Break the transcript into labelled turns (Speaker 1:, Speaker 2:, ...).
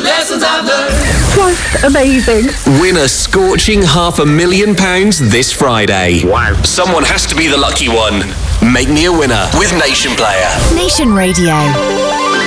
Speaker 1: lessons I've learned.
Speaker 2: Just amazing.
Speaker 3: Win a scorching £500,000 this Friday.
Speaker 4: Wow.
Speaker 3: Someone has to be the lucky one. Make me a winner with Nation Player.
Speaker 5: Nation Radio.